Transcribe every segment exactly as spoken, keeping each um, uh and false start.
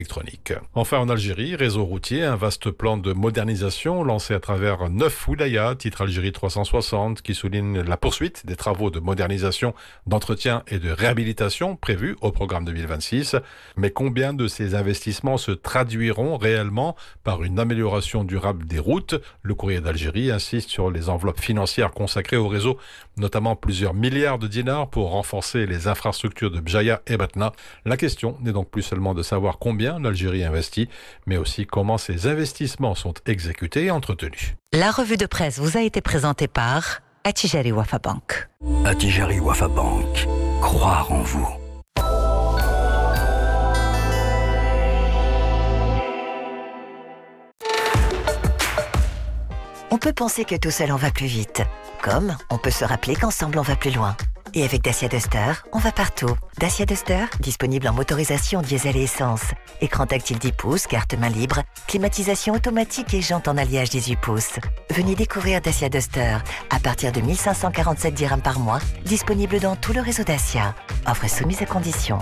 électronique. Enfin, en Algérie, réseau routier, un vaste plan de modernisation lancé à travers neuf wilayas, titre Algérie trois cent soixante, qui souligne la poursuite des travaux de modernisation, d'entretien et de réhabilitation prévus au programme deux mille vingt-six. Mais combien de ces investissements se traduiront réellement par une amélioration durable des routes? Le Courrier d'Algérie insiste sur les enveloppes financières consacrées au réseau, notamment plusieurs milliards de dinars pour renforcer les infrastructures de Bjaya et Batna. La question n'est donc plus seulement de savoir combien l'Algérie investit, mais aussi comment ces investissements sont exécutés et entretenus. La revue de presse vous a été présentée par Attijari Wafa Bank. Attijari Wafa Bank. Croire en vous. On peut penser que tout seul on va plus vite. Comme on peut se rappeler qu'ensemble on va plus loin. Et avec Dacia Duster, on va partout. Dacia Duster, disponible en motorisation diesel et essence. Écran tactile dix pouces, carte main libre, climatisation automatique et jantes en alliage dix-huit pouces. Venez découvrir Dacia Duster à partir de mille cinq cent quarante-sept dirhams par mois, disponible dans tout le réseau Dacia. Offre soumise à conditions.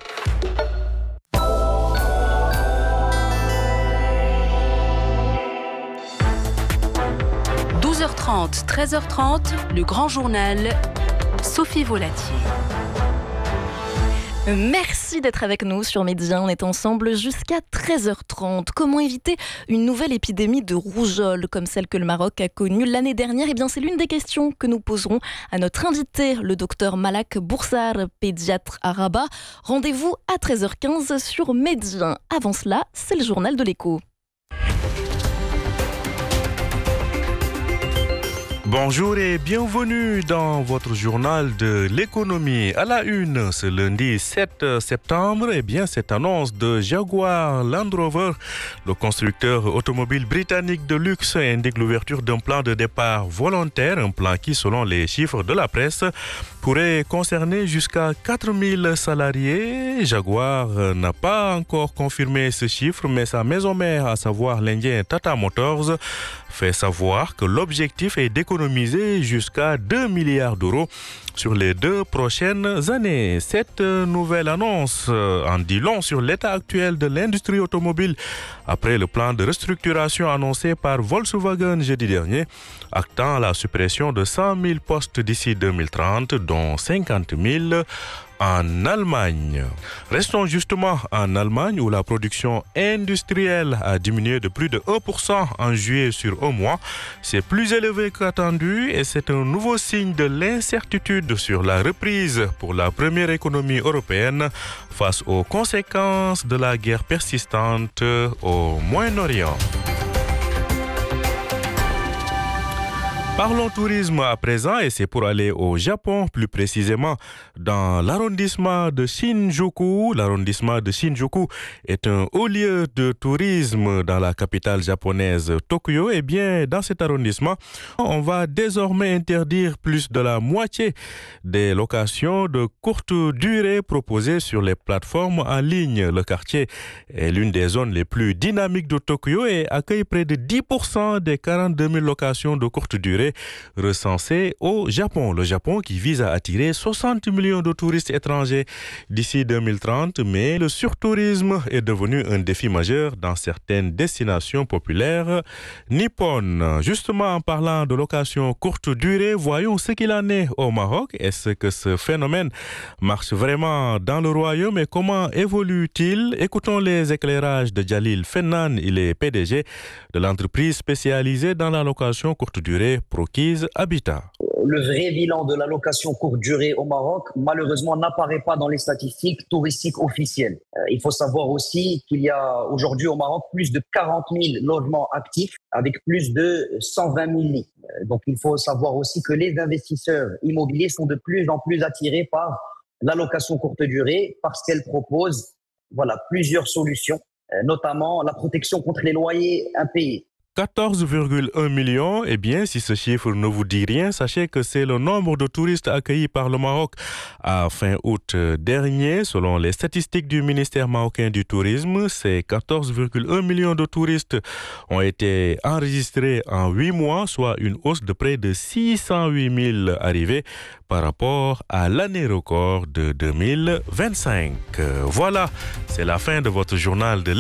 douze heures trente, treize heures trente, le grand journal, Sophie Volatier. Merci d'être avec nous sur Média. On est ensemble jusqu'à treize heures trente. Comment éviter une nouvelle épidémie de rougeole comme celle que le Maroc a connue l'année dernière? Eh bien, c'est l'une des questions que nous poserons à notre invité, le docteur Malak Boursar, pédiatre à Rabat. Rendez-vous à treize heures quinze sur Média. Avant cela, c'est le journal de l'écho. Bonjour et bienvenue dans votre journal de l'économie. À la une, ce lundi sept septembre, eh bien, cette annonce de Jaguar Land Rover, le constructeur automobile britannique de luxe, indique l'ouverture d'un plan de départ volontaire, un plan qui, selon les chiffres de la presse, pourrait concerner jusqu'à quatre mille salariés. Jaguar n'a pas encore confirmé ce chiffre, mais sa maison mère, à savoir l'Indien Tata Motors, fait savoir que l'objectif est d'économiser jusqu'à deux milliards d'euros sur les deux prochaines années. Cette nouvelle annonce en dit long sur l'état actuel de l'industrie automobile après le plan de restructuration annoncé par Volkswagen jeudi dernier, actant la suppression de cent mille postes d'ici deux mille trente, dont cinquante mille en Allemagne. Restons justement en Allemagne où la production industrielle a diminué de plus de un pour cent en juillet sur un mois. C'est plus élevé qu'attendu et c'est un nouveau signe de l'incertitude sur la reprise pour la première économie européenne face aux conséquences de la guerre persistante au Moyen-Orient. Parlons tourisme à présent et c'est pour aller au Japon, plus précisément dans l'arrondissement de Shinjuku. L'arrondissement de Shinjuku est un haut lieu de tourisme dans la capitale japonaise Tokyo. Et bien, dans cet arrondissement, on va désormais interdire plus de la moitié des locations de courte durée proposées sur les plateformes en ligne. Le quartier est l'une des zones les plus dynamiques de Tokyo et accueille près de dix pour cent des quarante-deux mille locations de courte durée recensées au Japon. Le Japon qui vise à attirer soixante millions de touristes étrangers d'ici deux mille trente, mais le surtourisme est devenu un défi majeur dans certaines destinations populaires nippones. Justement, en parlant de location courte durée, voyons ce qu'il en est au Maroc. Est-ce que ce phénomène marche vraiment dans le royaume et comment évolue-t-il? Écoutons les éclairages de Jalil Fennan, il est P D G de l'entreprise spécialisée dans la location courte durée Proquise Habitat. Le vrai bilan de la location courte durée au Maroc, malheureusement, n'apparaît pas dans les statistiques touristiques officielles. Euh, il faut savoir aussi qu'il y a aujourd'hui au Maroc plus de quarante mille logements actifs avec plus de cent vingt mille lits. Euh, donc, il faut savoir aussi que les investisseurs immobiliers sont de plus en plus attirés par la location courte durée parce qu'elle propose voilà, plusieurs solutions, euh, notamment la protection contre les loyers impayés. quatorze virgule un millions, eh bien, si ce chiffre ne vous dit rien, sachez que c'est le nombre de touristes accueillis par le Maroc à fin août dernier. Selon les statistiques du ministère marocain du Tourisme, ces quatorze virgule un millions de touristes ont été enregistrés en huit mois, soit une hausse de près de six cent huit mille arrivées par rapport à l'année record de deux mille vingt-cinq. Voilà, c'est la fin de votre journal de